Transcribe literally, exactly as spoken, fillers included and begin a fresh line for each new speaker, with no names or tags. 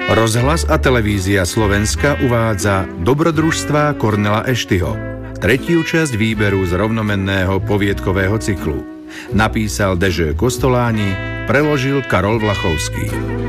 Rozhlas a televízia Slovenska uvádza Dobrodružstvá Kornéla Ešthyho, tretiu časť výberu z rovnomenného poviedkového cyklu. Napísal Dežo Kostoláni, preložil Karol Vlachovský.